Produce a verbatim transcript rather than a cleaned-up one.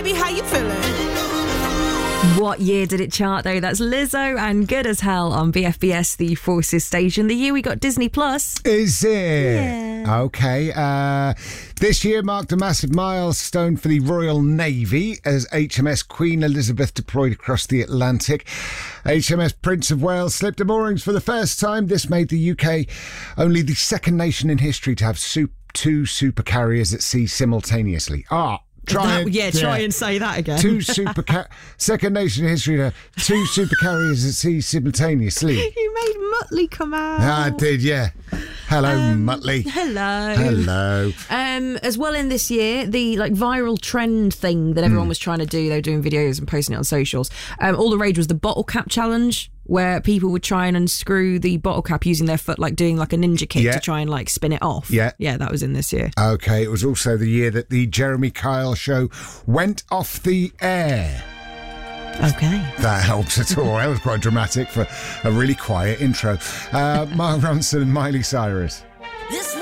baby, how you feeling? What year did it chart, though? That's Lizzo and Good As Hell on B F B S, the Forces station. The year we got Disney Plus. Is it? Yeah. Okay. Uh, this year marked a massive milestone for the Royal Navy as H M S Queen Elizabeth deployed across the Atlantic. H M S Prince of Wales slipped to moorings for the first time. This made the U K only the second nation in history to have su- two super carriers at sea simultaneously. Ah. Try That, and, yeah, try and say that again. Two super ca- second nation in history to two super carriers at sea simultaneously. You made Muttley come out. I did, yeah. Hello, Um, Muttley. Hello. Hello. Um, as well in this year, the like viral trend thing that everyone Mm. was trying to do, they were doing videos and posting it on socials. Um, all the rage was the bottle cap challenge, where people would try and unscrew the bottle cap using their foot, like doing like a ninja kick Yeah. to try and like spin it off. Yeah. Yeah, that was in this year. Okay, it was also the year that the Jeremy Kyle show went off the air. Okay. That helps at all. That was quite dramatic for a really quiet intro. Uh, Mark Ronson and Miley Cyrus. This